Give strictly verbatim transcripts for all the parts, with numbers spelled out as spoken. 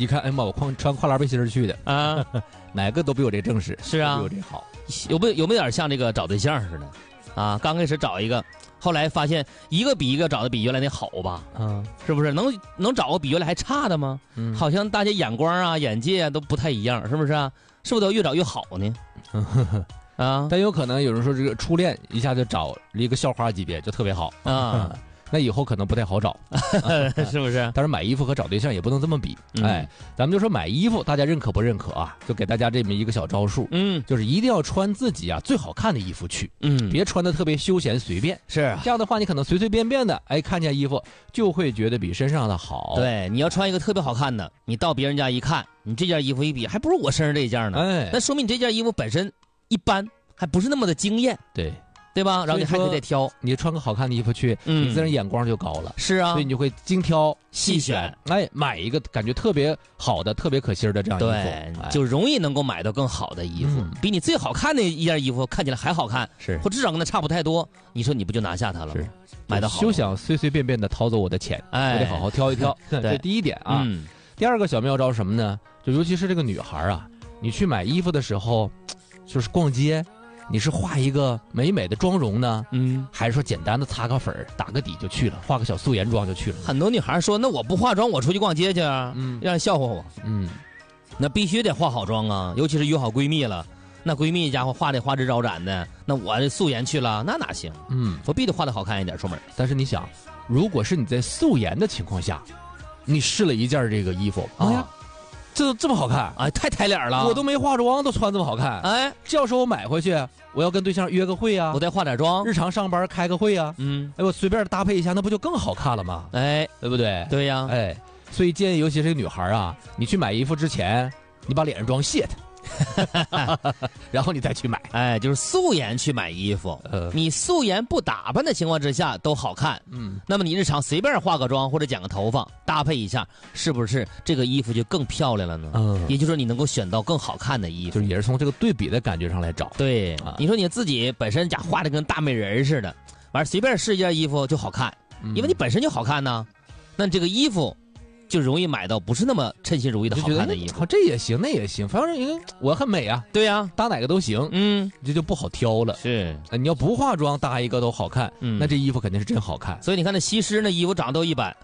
一看，哎妈，我穿穿跨栏背心去的啊， 哪个都比我这正式， 是啊， 比我这好。 有没有有没有点像这个找对象似的啊？刚开始找一个，后来发现一个比一个找的比原来那好吧？嗯，是不是？能能找个比原来还差的吗？嗯，好像大家眼光啊、眼界啊都不太一样，是不是啊？是不是都越找越好呢？啊， 但有可能有人说这个初恋一下就找一个校花级别就特别好啊。那以后可能不太好找， 是不是？ 但是买衣服和找对象也不能这么比。嗯、哎，咱们就说买衣服，大家认可不认可啊？就给大家这么一个小招数，嗯，就是一定要穿自己啊最好看的衣服去，嗯，别穿的特别休闲随便。 是这样的话，你可能随随便便的，哎，看见衣服就会觉得比身上的好。 对，你要穿一个特别好看的，你到别人家一看，你这件衣服一比，还不如我身上这一件呢。哎，那说明你这件衣服本身一般，还不是那么的惊艳。 对。 对吧？然后你还得再挑， 你穿个好看的衣服去，嗯、你自然眼光就高了。 是啊， 所以你就会精挑细选， 哎，买一个感觉特别好的、特别可心的这样衣服， 对， 哎、 就容易能够买到更好的衣服，嗯、比你最好看的一件衣服看起来还好看， 是， 或至少跟它差不太多。你说你不就拿下它了吗？ 是， 买的好， 休想随随便便的掏走我的钱，哎，我得好好挑一挑。这第一点啊。嗯、第二个小妙招是什么呢？就尤其是这个女孩啊，你去买衣服的时候，就是逛街。你是画一个美美的妆容呢，嗯，还是说简单的擦个粉打个底就去了，画个小素颜妆就去了？ 很多女孩说，那我不化妆，我出去逛街去啊，嗯，让人笑话我，嗯，那必须得化好妆啊，尤其是约好闺蜜了，那闺蜜家伙画的花枝招展的，那我这素颜去了，那哪行？嗯，我必须得画的好看一点出门。 但是你想，如果是你在素颜的情况下，你试了一件这个衣服，哎呀。这这么好看， 哎，太抬脸了！ 我都没化妆，都穿这么好看，哎，这要是我买回去，我要跟对象约个会啊， 我再化点妆， 日常上班开个会啊，嗯，哎，我随便搭配一下，那不就更好看了吗？ 哎， 对不对？ 对呀， 哎，所以建议，尤其是女孩啊，你去买衣服之前，你把脸上妆卸它。然后你再去买， 哎，就是素颜去买衣服，呃，你素颜不打扮的情况之下都好看，嗯，那么你日常随便化个妆或者剪个头发，搭配一下，是不是这个衣服就更漂亮了呢？嗯，也就是说你能够选到更好看的衣服， 就是也是从这个对比的感觉上来找。 对，啊、你说你自己本身家画的跟大美人似的，完随便试一件衣服就好看，嗯、因为你本身就好看呢，那这个衣服。就容易买到不是那么称心如意的好看的衣服， 这也行那也行，反正我很美啊， 对呀、啊， 搭哪个都行，嗯，这就不好挑了。 是， 你要不化妆搭一个都好看，嗯，那这衣服肯定是真好看。 所以你看那西施那衣服长得都一般，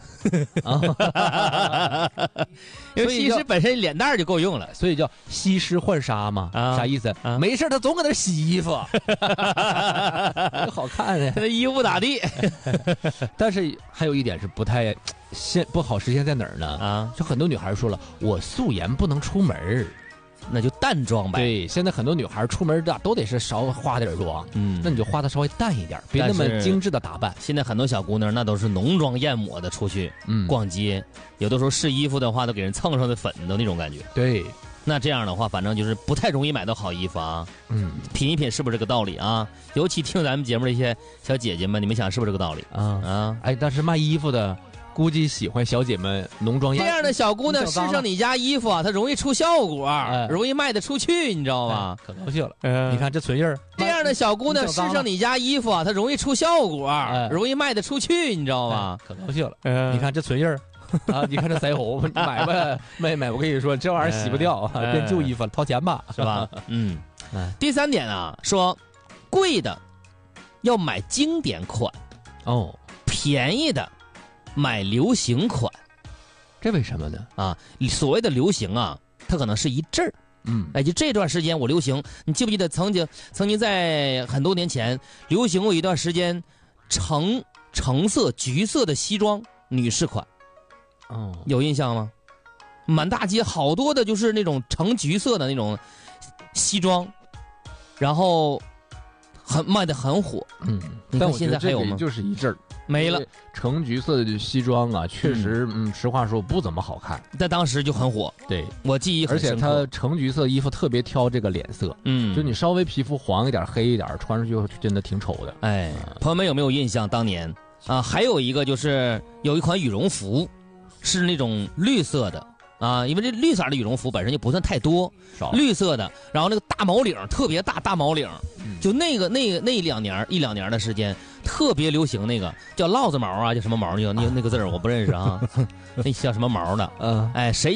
啊，因为西施本身脸蛋就够用了， 所以叫西施浣纱嘛，啊、啥意思？啊、没事他总搁那洗衣服，好看的， 他的衣服不咋地。 但是还有一点是不太。现不好实现在哪儿呢？啊，就很多女孩说了，我素颜不能出门， 那就淡妆呗。 对，现在很多女孩出门的都得是稍微化点妆，嗯，那你就化的稍微淡一点，别那么精致的打扮。 现在很多小姑娘那都是浓妆艳抹的出去，嗯，逛街，有的时候试衣服的话都给人蹭上的粉的那种感觉。 对， 那这样的话，反正就是不太容易买到好衣服啊。嗯，品一品是不是这个道理啊？尤其听咱们节目的一些小姐姐们，你们想是不是这个道理啊？ 啊，哎，但是卖衣服的。估计喜欢小姐们浓妆艳抹， 这样的小姑娘试上你家衣服啊，她容易出效果，哎、容易卖得出去，你知道吗？ 哎、可高兴了。嗯、你看这唇印儿。 这样的小姑娘试上你家衣服啊，她容易出效果，哎、容易卖得出去，你知道吗？ 哎、可高兴了。嗯、你看这唇印儿。啊！你看这腮红，买吧，妹妹，我跟你说，这玩意儿洗不掉，哎、变旧衣服了，掏钱吧， 是吧？嗯。哎、第三点啊，说贵的要买经典款，哦，便宜的。买流行款， 这为什么呢？ 啊，所谓的流行啊，它可能是一阵儿，嗯，哎，就这段时间我流行，你记不记得曾经曾经在很多年前流行过一段时间橙橙色、橘色的西装女士款，哦，有印象吗？满大街好多的就是那种橙橘色的那种西装，然后很卖得很火，嗯，你看现在还有吗？ 就是一阵儿。 没了， 橙橘色的西装啊，确实，嗯，嗯实话说不怎么好看， 在当时就很火。 对， 我记忆很深刻。 而且它橙橘色衣服特别挑这个脸色，嗯，就你稍微皮肤黄一点、黑一点，穿上去真的挺丑的。 哎，朋友们有没有印象？当年啊，还有一个就是有一款羽绒服，是那种绿色的。啊，因为这绿色的羽绒服本身就不算太多，绿色的，然后那个大毛领特别大，大毛领，嗯、就那个那个那两年一两年的时间，特别流行那个叫烙子毛啊，叫什么毛？那个那个字儿我不认识啊，那叫什么毛的？嗯，哎，谁？